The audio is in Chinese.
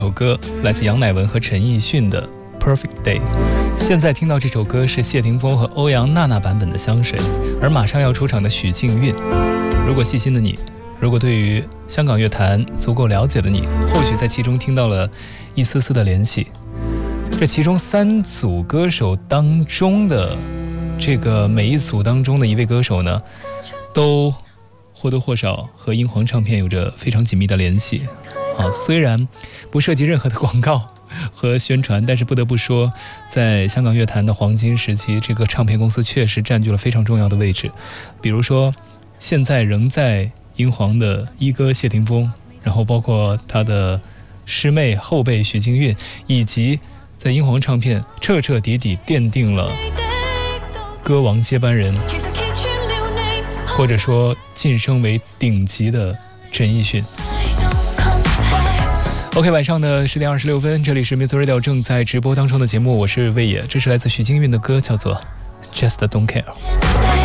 首歌来自杨乃文和陈奕迅的 Perfect Day。 现在听到这首歌是谢霆锋和欧阳娜娜版本的香水，而马上要出场的许靖韵。如果细心的你，如果对于香港乐坛足够了解的你，或许在其中听到了一丝丝的联系。这其中3组歌手当中的这个每一组当中的一位歌手呢，都或多或少和英皇唱片有着非常紧密的联系虽然不涉及任何的广告和宣传，但是不得不说，在香港乐坛的黄金时期，这个唱片公司确实占据了非常重要的位置。比如说现在仍在英皇的一哥谢霆锋，然后包括他的师妹后辈许靖韵，以及在英皇唱片彻彻底底奠定了歌王接班人，或者说晋升为顶级的陈奕迅。OK， 晚上的10点26分，这里是 Music Radio 正在直播当中的节目，我是魏野，这是来自许靖韵的歌，叫做 Just Don't Care。